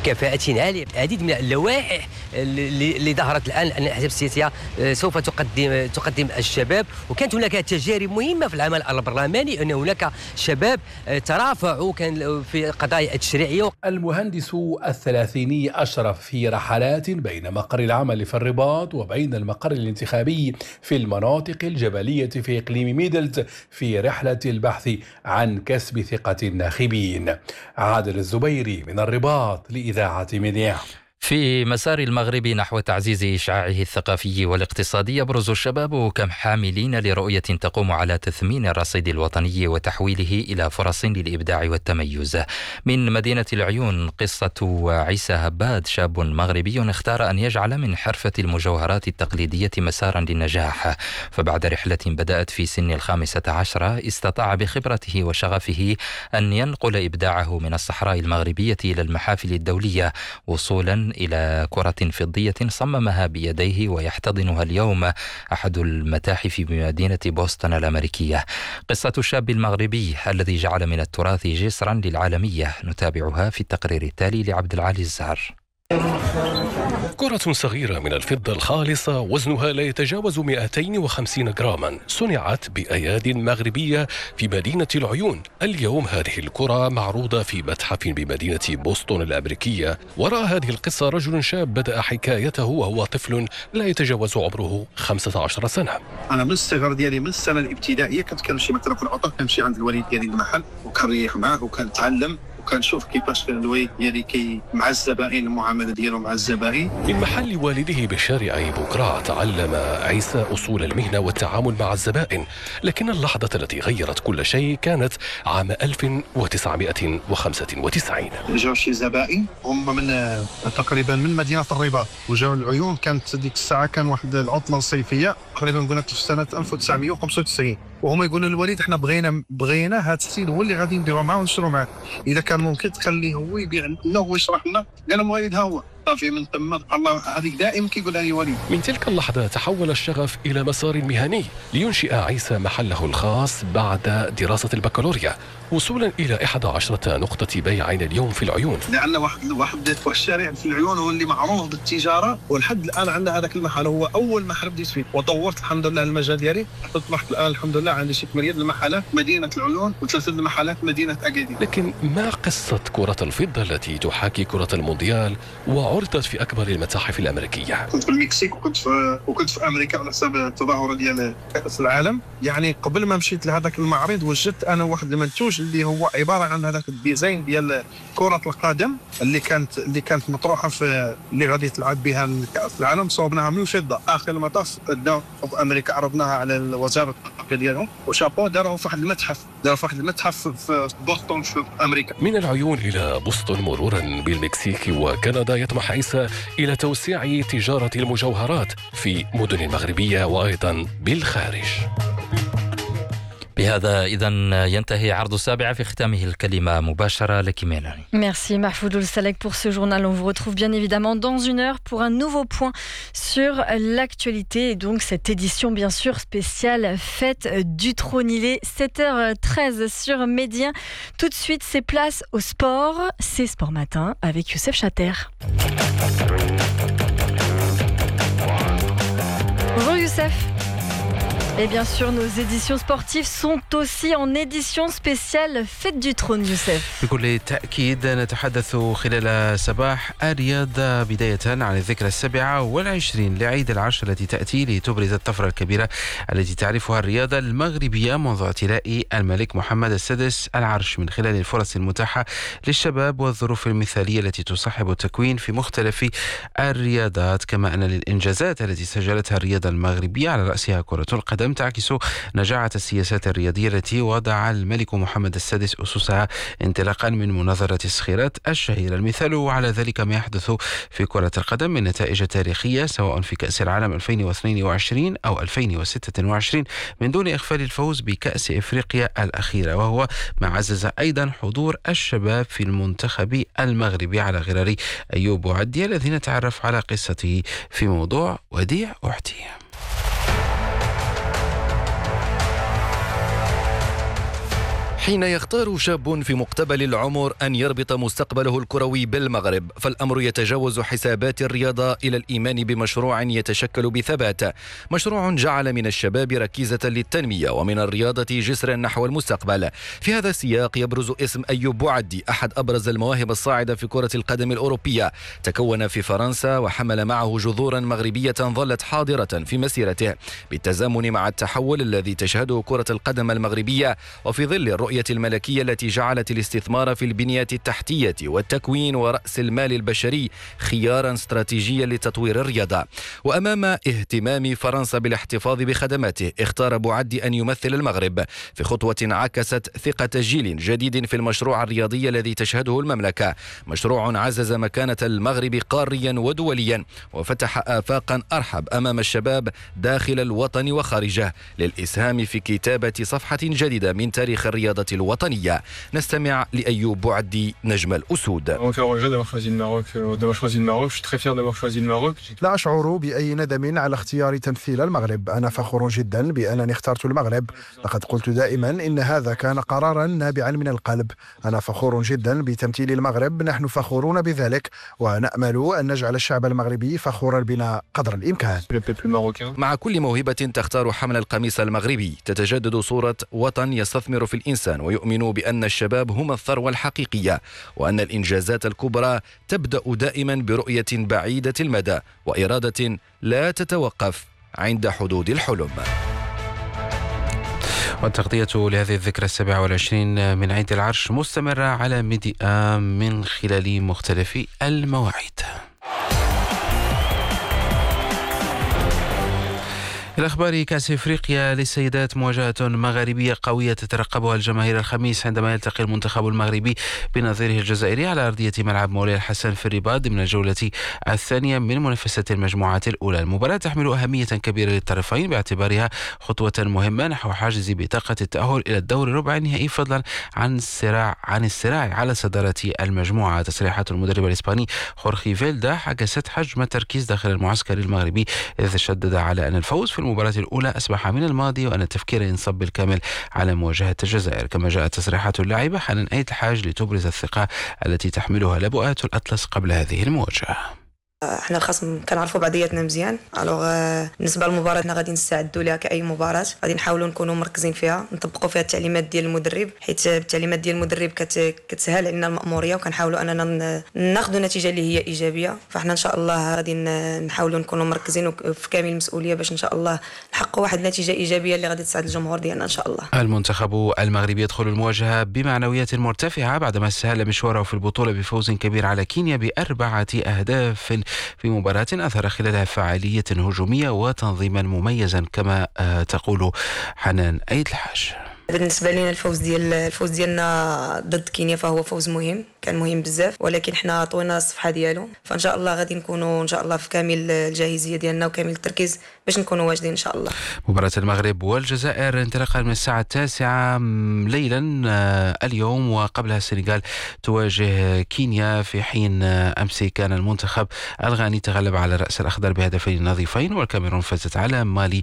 بكفاءة عالية. العديد من اللوائح اللي ظهرت الآن أن الأحزاب السياسية سوف تقدم الشباب، وكانت هناك تجارب مهمة في العمل البرلماني، أن هناك شباب ترافعوا كان في قضايا التشريعية. المهندس الثلاثيني أشرف في رحلات بين مقر العمل في الرباط وبين المقر الانتخابي في المناطق الجبلية في إقليم ميدلت في رحلة البحث عن كسب ثقة الناخبين. عادل الزبيري من الرباط لإذاعة مذياع. في مسار المغرب نحو تعزيز إشعاعه الثقافي والاقتصادي، يبرز الشباب كحاملين لرؤية تقوم على تثمين الرصيد الوطني وتحويله إلى فرص للإبداع والتميز. من مدينة العيون قصة عيسى هباد، شاب مغربي اختار أن يجعل من حرفة المجوهرات التقليدية مسارا للنجاح، فبعد رحلة بدأت في سن 15 استطاع بخبرته وشغفه أن ينقل إبداعه من الصحراء المغربية إلى المحافل الدولية، وصولا إلى كرة فضية صممها بيديه ويحتضنها اليوم أحد المتاحف بمدينة بوسطن الأمريكية. قصة الشاب المغربي الذي جعل من التراث جسرا للعالمية، نتابعها في التقرير التالي لعبد العالي الزهر. كرة صغيرة من الفضة الخالصة وزنها لا يتجاوز 250 جراما، صنعت بأياد مغربية في مدينة العيون. اليوم هذه الكرة معروضة في متحف بمدينة بوسطن الأمريكية. وراء هذه القصة رجل شاب بدأ حكايته وهو طفل لا يتجاوز عمره 15 سنة. أنا من الصغر ديالي، من السنة الابتدائية كنت كنمشي مثلا في العطل، كنمشي عند الوالد ديالي المحل وكنريح معاه وكنتعلم وكنشوف كيفاش كان الوالد ديالي مع الزبائن، المعامله ديالو مع الزبائن. من محل والده بشارع بوكرا تعلم عيسى أصول المهنة والتعامل مع الزبائن، لكن اللحظة التي غيرت كل شيء كانت عام 1995. جاو شي زبائن هم من تقريبا من مدينة الرباط وجاو العيون. كانت ديك الساعة كان واحد العطلة صيفية تقريبا قلنا في سنة 1995، وهم يقولوا للوالد احنا بغينا هذا السيد هو اللي غادي نديرو معاه ونشرو معاه، اذا كان ممكن تخليه هو يبيع لنا ويشرح لنا. قال الوالد ها هو صافي. من ثم الله هذيك دائما كيقولها لي وليد. من تلك اللحظة تحول الشغف إلى مسار مهني لينشئ عيسى محله الخاص بعد دراسة البكالوريا، وصولا إلى 11 نقطة بيع اليوم في العيون. لأن واحد الشارع في العيون هو اللي معروف بالتجارة، ولحد الآن عندنا هذاك المحل هو أول محل بديت فيه، وطورت الحمد لله المجال ديالي حتى أصبحت الآن الحمد لله عندي شي 8 المحلات مدينة العيون و3 المحلات مدينة أكادير. لكن ما قصة كرة الفضة التي تحاكي كرة المونديال وعرضت في أكبر المتاحف الأمريكية؟ كنت في المكسيك وكنت في أمريكا على حساب التظاهرة ديال كأس العالم. يعني قبل ما مشيت لهذاك المعرض وجدت أنا واحد المنتوج اللي هو عبارة عن هذاك الديزاين ديال كرة القدم اللي كانت مطروحة في اللي غادي تلعب بها كأس العالم، صوبناها من الفضة. آخر المطاف داو في أمريكا عرضناها على وزارة الثقافة ديالهم، وشابو داروها في واحد المتحف في بوسطن في أمريكا. من العيون إلى بوسطن مرورا بالمكسيك وكندا، يطمح عيسى إلى توسيع تجارة المجوهرات في مدن المغربية وأيضا بالخارج. بهذا إذن ينتهي عرض السابعة، في ختامه الكلمة مباشرة لك ميلاني. Merci Mahfoud Salek pour ce journal. On vous retrouve bien évidemment dans une heure pour un nouveau point sur l'actualité. Et donc cette édition bien sûr spéciale fête du trône. Il est 7h13 sur Média. Tout de suite c'est place au sport. C'est Sport Matin avec Youssef Chater. Bonjour Youssef. Et bien sûr, nos éditions sportives sont aussi en édition spéciale Fête du Trône, Youssef. بكل تأكيد نتحدث خلال صباح الرياضة بداية عن الذكرى 27 لعيد العرش التي تأتي لتبرز الطفرة الكبيرة التي تعرفها الرياضة المغربية منذ اعتلاء الملك محمد السادس العرش، من خلال الفرص المتاحة للشباب والظروف المثالية التي تصاحب التكوين في مختلف الرياضات، كما أن للإنجازات التي سجلتها الرياضة المغربية على رأسها كرة القدم تعكس نجاعة السياسات الرياضية التي وضع الملك محمد السادس أسسها انطلاقا من مناظرة الصخيرات الشهيرة. المثال على ذلك ما يحدث في كرة القدم من نتائج تاريخية سواء في كأس العالم 2022 أو 2026 من دون إغفال الفوز بكأس إفريقيا الأخيرة، وهو ما عزز أيضا حضور الشباب في المنتخب المغربي على غرار أيوب وعدي الذي نتعرف على قصته في موضوع وديع أحتي. حين يختار شاب في مقتبل العمر أن يربط مستقبله الكروي بالمغرب، فالأمر يتجاوز حسابات الرياضة إلى الإيمان بمشروع يتشكل بثبات، مشروع جعل من الشباب ركيزة للتنمية ومن الرياضة جسرا نحو المستقبل. في هذا السياق يبرز اسم أيوب بوعدي، أحد أبرز المواهب الصاعدة في كرة القدم الأوروبية. تكون في فرنسا وحمل معه جذورا مغربية ظلت حاضرة في مسيرته بالتزامن مع التحول الذي تشهده كرة القدم المغربية، وفي ظل الرؤية الملكية التي جعلت الاستثمار في البنية التحتية والتكوين ورأس المال البشري خيارا استراتيجيا لتطوير الرياضة. وأمام اهتمام فرنسا بالاحتفاظ بخدماته، اختار بوعدي أن يمثل المغرب في خطوة عكست ثقة جيل جديد في المشروع الرياضي الذي تشهده المملكة، مشروع عزز مكانة المغرب قاريا ودوليا وفتح آفاقا أرحب أمام الشباب داخل الوطن وخارجه للإسهام في كتابة صفحة جديدة من تاريخ الرياضة الوطنية. نستمع لأيوب بوعدي نجم الأسود. لا أشعر بأي ندم على اختيار تمثيل المغرب، أنا فخور جدا بأنني اخترت المغرب. لقد قلت دائما إن هذا كان قرارا نابعا من القلب. أنا فخور جدا بتمثيل المغرب، نحن فخورون بذلك ونأمل أن نجعل الشعب المغربي فخورا بنا قدر الإمكان. مع كل موهبة تختار حمل القميص المغربي تتجدد صورة وطن يستثمر في الإنسان ويؤمن بأن الشباب هم الثروة الحقيقية، وأن الإنجازات الكبرى تبدأ دائما برؤية بعيدة المدى وإرادة لا تتوقف عند حدود الحلم. والتغطية لهذه الذكرى 27 من عيد العرش مستمرة على ميديا من خلال مختلف المواعيد. الأخبار كأس إفريقيا للسيدات، مواجهة مغاربية قوية تترقبها الجماهير الخميس عندما يلتقي المنتخب المغربي بنظيره الجزائري على أرضية ملعب مولاي الحسن في الرباط ضمن الجولة الثانية من منافسة المجموعات الأولى. المباراة تحمل أهمية كبيرة للطرفين باعتبارها خطوة مهمة نحو حاجز بطاقة التأهل إلى الدور الربع النهائي، فضلا عن الصراع على صدارة المجموعة. تصريحات المدرب الإسباني خورخي فيلدا حجزت حجم التركيز داخل المعسكر المغربي، إذ شدد على أن الفوز في المباراة الأولى أصبح من الماضي وأن التفكير ينصب بالكامل على مواجهة الجزائر. كما جاءت تصريحات اللاعبة حنان أيت الحاج لتبرز الثقة التي تحملها لبؤات الأطلس قبل هذه المواجهة. احنا الخصم كنعرفوا بعضياتنا مزيان، بالنسبه للمباراه حنا غادي نستعدوا لها كاي مباراه، غادي نحاولوا نكونوا مركزين فيها، نطبقوا فيها التعليمات ديال المدرب، حيت التعليمات ديال المدرب كتسهل علينا المأموريه، وكنحاولوا اننا ناخذوا نتيجه اللي هي ايجابيه. فاحنا ان شاء الله غادي نحاولوا نكونوا مركزين في كامل المسؤوليه باش ان شاء الله نحققوا واحد النتيجه ايجابيه اللي غادي تسعد الجمهور ديالنا ان شاء الله. المنتخب المغربي يدخل المواجهه بمعنويات مرتفعه بعدما سهل مشواره في البطوله بفوز كبير على كينيا ب4 أهداف في مباراة أثر خلالها فعالية هجومية وتنظيما مميزا كما تقول حنان أيت الحاج. بالنسبه لنا الفوز ديالنا ضد كينيا فهو فوز مهم، كان مهم بزاف، ولكن حنا طوينا الصفحه ديالو، فان شاء الله غادي نكونوا ان شاء الله في كامل الجاهزيه ديالنا وكامل التركيز باش نكونوا واجدين ان شاء الله. مباراة المغرب والجزائر انطلاقا من الساعة 9 ليلا اليوم، وقبلها السنغال تواجه كينيا، في حين أمس كان المنتخب الغاني تغلب على الرأس الأخضر بهدفين نظيفين، والكاميرون فازت على مالي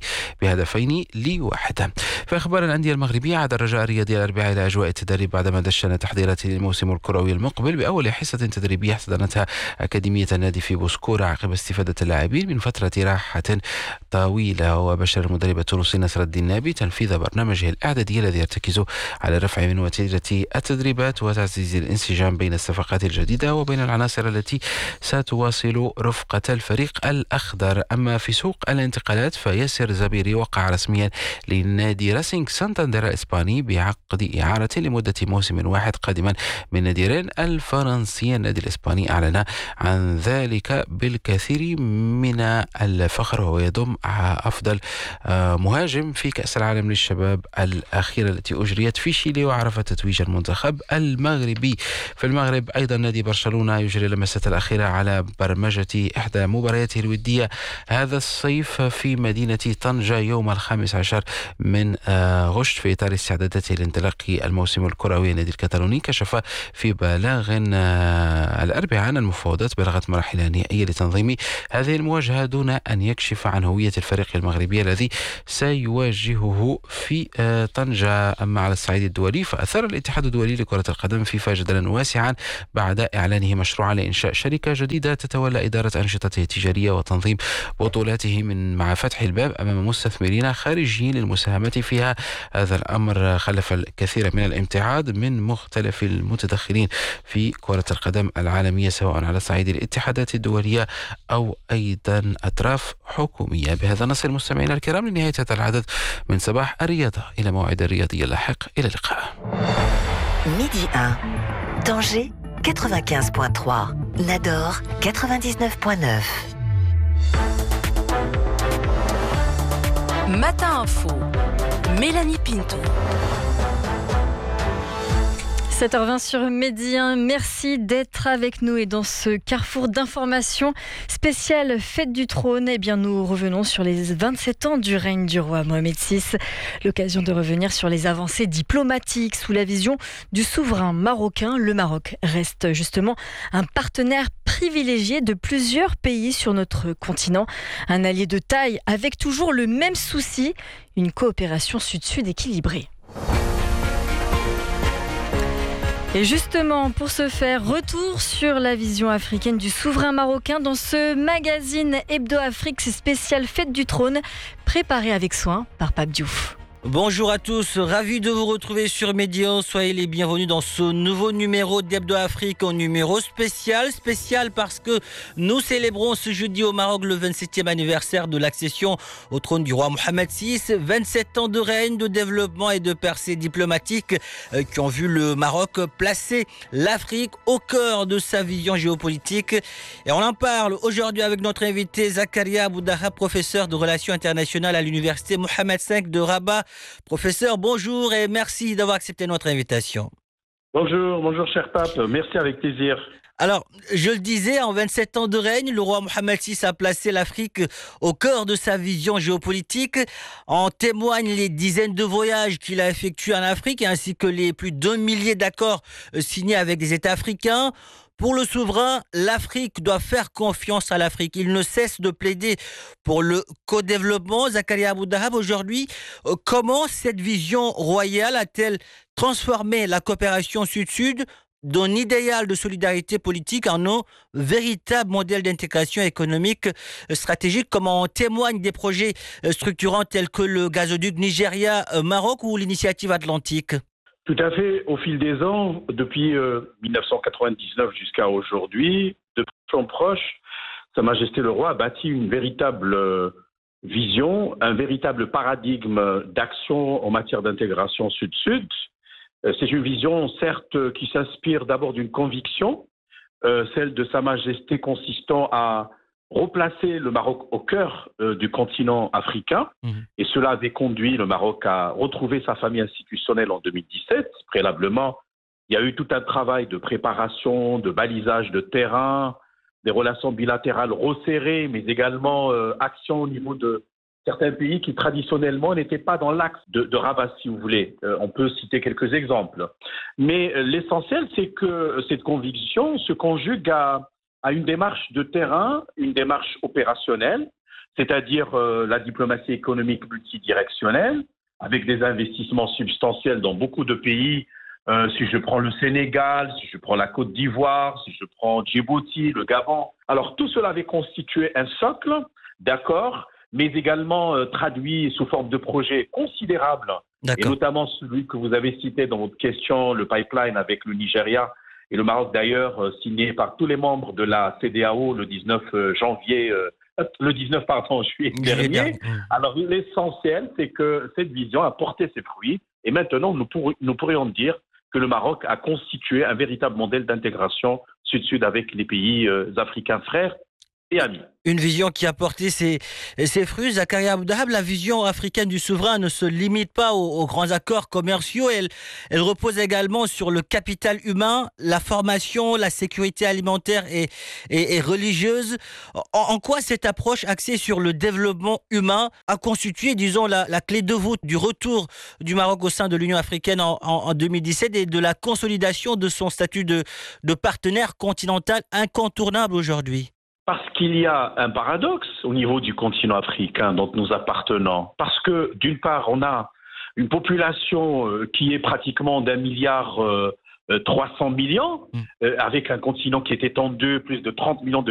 ب2-1. في أخبار الأندية المغربية، عاد الرجاء الرياضي الأربعاء إلى أجواء التدريب بعدما دشن تحضيراته للموسم الكروي المقبل بأول حصة تدريبية احتضنتها أكاديمية النادي في بوسكورة عقب استفادة اللاعبين من فترة راحة طويلة. وبشر المدرب التونسي نصر الدين نابي تنفيذ برنامجه الإعدادي الذي يرتكز على الرفع من وتيرة التدريبات وتعزيز الانسجام بين الصفقات الجديدة وبين العناصر التي ستواصل رفقة الفريق الأخضر. أما في سوق الانتقالات فياسر زبيري وقع رسميا لنادي راسينغ سانتاندر الإسباني بعقد إعارة لمدة موسم واحد قادما من ناديين الفرنسي. النادي الإسباني أعلن عن ذلك بالكثير من الفخر، وهو يضم أفضل مهاجم في كأس العالم للشباب الأخيرة التي أجريت في شيلي وعرف تتويج المنتخب المغربي. في المغرب أيضا نادي برشلونة يجري اللمسات الأخيرة على برمجة إحدى مبارياته الودية هذا الصيف في مدينة طنجة يوم 15 من غشت في إطار استعداداته لانطلاق الموسم الكروي. النادي الكتالوني كشف في بلاغ الأربعاء أن المفاوضات بلغت مراحل نهائية لتنظيم هذه المواجهة دون أن يكشف عن هوية الفريق المغربي الذي سيواجهه في طنجة. أما على الصعيد الدولي فأثار الاتحاد الدولي لكرة القدم فيفا جدلا واسعا بعد إعلانه مشروعا لإنشاء شركة جديدة تتولى إدارة أنشطته التجارية وتنظيم بطولاته مع فتح الباب أمام مستثمرين خارجيين للمساهمة فيها. هذا الأمر خلف الكثير من الامتعاض من مختلف المتدخلين في كرة القدم العالمية سواء على صعيد الاتحادات الدولية أو أيضا أطراف حكومية. بهذا نصل مستمعينا الكرام لنهاية هذا العدد من صباح الرياضة. إلى موعد الرياضي اللاحق، إلى اللقاء. Midi 1, Tanger 95.3, Nador 99.9. Matin Info, Mélanie Pinto. 7h20 sur Midi 1. Merci d'être avec nous et dans ce carrefour d'informations spécial Fête du Trône, nous revenons sur les 27 ans du règne du roi Mohamed VI. L'occasion de revenir sur les avancées diplomatiques sous la vision du souverain marocain. Le Maroc reste justement un partenaire privilégié de plusieurs pays sur notre continent. Un allié de taille avec toujours le même souci, une coopération sud-sud équilibrée. Et justement, pour ce faire, retour sur la vision africaine du souverain marocain dans ce magazine Hebdo Afrique spécial Fête du Trône, préparé avec soin par Pape Diouf. Bonjour à tous, ravi de vous retrouver sur Média. Soyez les bienvenus dans ce nouveau numéro d'Hebdo Afrique, un numéro spécial parce que nous célébrons ce jeudi au Maroc le 27e anniversaire de l'accession au trône du roi Mohamed VI. 27 ans de règne, de développement et de percées diplomatiques qui ont vu le Maroc placer l'Afrique au cœur de sa vision géopolitique. Et on en parle aujourd'hui avec notre invité Zakaria Boudahab, professeur de relations internationales à l'université Mohamed V de Rabat. Professeur, bonjour et merci d'avoir accepté notre invitation. Bonjour cher Pape, merci avec plaisir. Alors, je le disais, en 27 ans de règne, le roi Mohamed VI a placé l'Afrique au cœur de sa vision géopolitique. En témoignent les dizaines de voyages qu'il a effectués en Afrique, ainsi que les plus d'1 millier d'accords signés avec des États africains. Pour le souverain, l'Afrique doit faire confiance à l'Afrique. Il ne cesse de plaider pour le co-développement. Zakaria Boudahab, aujourd'hui, comment cette vision royale a-t-elle transformé la coopération sud-sud d'un idéal de solidarité politique en un véritable modèle d'intégration économique stratégique, comme en témoignent des projets structurants tels que le gazoduc Nigeria-Maroc ou l'initiative Atlantique? Tout à fait. Au fil des ans, depuis 1999 jusqu'à aujourd'hui, de son proche, Sa Majesté le Roi a bâti une véritable vision, un véritable paradigme d'action en matière d'intégration sud-sud. C'est une vision, certes, qui s'inspire d'abord d'une conviction, celle de Sa Majesté consistant à replacer le Maroc au cœur du continent africain. Et cela avait conduit le Maroc à retrouver sa famille institutionnelle en 2017. Préalablement, il y a eu tout un travail de préparation, de balisage de terrain, des relations bilatérales resserrées, mais également action au niveau de certains pays qui traditionnellement n'étaient pas dans l'axe de Rabat, si vous voulez. On peut citer quelques exemples. Mais l'essentiel, c'est que cette conviction se conjugue à une démarche de terrain, une démarche opérationnelle, c'est-à-dire la diplomatie économique multidirectionnelle, avec des investissements substantiels dans beaucoup de pays. Si je prends le Sénégal, si je prends la Côte d'Ivoire, si je prends Djibouti, le Gabon. Alors tout cela avait constitué un socle d'accords, mais également traduit sous forme de projets considérables, et notamment celui que vous avez cité dans votre question, le pipeline avec le Nigeria et le Maroc d'ailleurs, signé par tous les membres de la CEDEAO le 19 juillet dernier. Alors l'essentiel, c'est que cette vision a porté ses fruits et maintenant nous pourrions dire que le Maroc a constitué un véritable modèle d'intégration sud-sud avec les pays africains frères et amis. Une vision qui a porté ses fruits. Zakaria Boudahab, la vision africaine du souverain ne se limite pas aux grands accords commerciaux. Elle repose également sur le capital humain, la formation, la sécurité alimentaire et religieuse. En quoi cette approche axée sur le développement humain a constitué, disons, la clé de voûte du retour du Maroc au sein de l'Union africaine en 2017 et de la consolidation de son statut de partenaire continental incontournable aujourd'hui? Parce qu'il y a un paradoxe au niveau du continent africain dont nous appartenons. Parce que, d'une part, on a une population qui est pratiquement d'1,3 milliard avec un continent qui est étendu, plus de 30 millions de